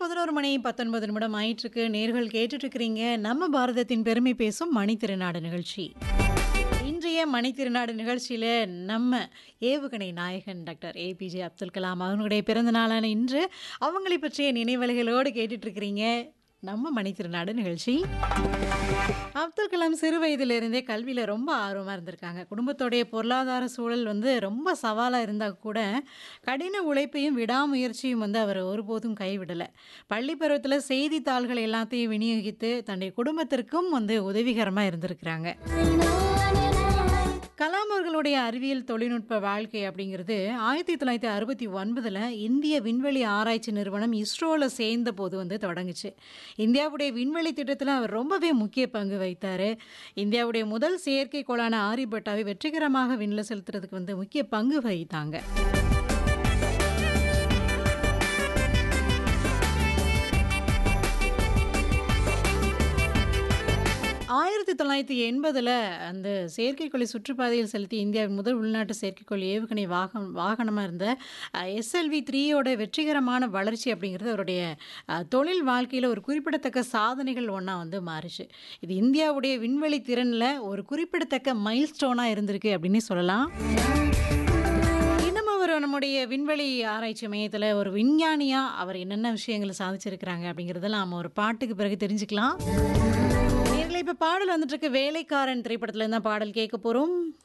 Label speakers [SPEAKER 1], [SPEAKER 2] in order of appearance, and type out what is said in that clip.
[SPEAKER 1] 11 மணி 19 நிமிடம் ஆயிட்டிருக்கு. நேர்கள் கேட்டுட்டு இருக்கிறீங்க. நம்ம பாரதத்தின் பெருமை பேசும் மணித்திருநாடு நிகழ்ச்சி. இன்றைய மணித்திருநாடு நிகழ்ச்சியில நம்ம ஏவுகணை நாயகன் டாக்டர் ஏபிஜே அப்துல் கலாம் அவர்களுடைய பிறந்த நாளான இன்று அவங்களை பற்றிய நினைவலைகளோடு கேட்டுட்டு இருக்கிறீங்க. நம்ம மணித்திருநாடு நிகழ்ச்சி. அப்துல் கலாம் சிறு வயதிலிருந்தே கல்வியில் ரொம்ப ஆர்வமாக இருந்திருக்காங்க. குடும்பத்தோடைய பொருளாதார சூழல் ரொம்ப சவாலாக இருந்தால் கூட கடின உழைப்பையும் விடாமுயற்சியும் அவர் ஒருபோதும் கைவிடலை. பள்ளி பருவத்தில் செய்தித்தாள்கள் எல்லாத்தையும் விநியோகித்து தன்னுடைய குடும்பத்திற்கும் உதவிகரமாக இருந்திருக்கிறாங்க. கலாம் அவர்களுடைய அறிவியல் தொழில்நுட்ப வாழ்க்கை அப்படிங்கிறது 1969 இந்திய விண்வெளி ஆராய்ச்சி நிறுவனம் இஸ்ரோவில் சேர்ந்த போது தொடங்குச்சு. இந்தியாவுடைய விண்வெளி திட்டத்தில் அவர் ரொம்பவே முக்கிய பங்கு வைத்தார். இந்தியாவுடைய முதல் செயற்கைக்கோளான ஆரியபட்டாவை வெற்றிகரமாக விண்ணில் செலுத்துறதுக்கு முக்கிய பங்கு வகித்தாங்க. 1980 அந்த செயற்கைக்கோளை சுற்றுப்பாதையில் செலுத்தி இந்தியாவின் முதல் உள்நாட்டு செயற்கைக்கோள் ஏவுகணை வாகனமாக இருந்த SLV-3யோட வெற்றிகரமான வளர்ச்சி அப்படிங்கிறது அவருடைய தொழில் வாழ்க்கையில் ஒரு குறிப்பிடத்தக்க சாதனைகள் ஒன்றா மாறுச்சு. இது இந்தியாவுடைய விண்வெளி திறனில் ஒரு குறிப்பிடத்தக்க மைல்ஸ்டோனாக இருந்திருக்கு அப்படின்னு சொல்லலாம். இன்னும் அவர் நம்முடைய விண்வெளி ஆராய்ச்சி மையத்தில் ஒரு விஞ்ஞானியாக அவர் என்னென்ன விஷயங்களை சாதிச்சிருக்கிறாங்க அப்படிங்கிறதெல்லாம் நம்ம ஒரு பாட்டுக்கு பிறகு தெரிஞ்சுக்கலாம். இப்போ பாடல் வந்துட்டு இருக்கு. வேலைக்காரன் திரைப்படத்துல இருந்தா பாடல் கேட்க போறோம்.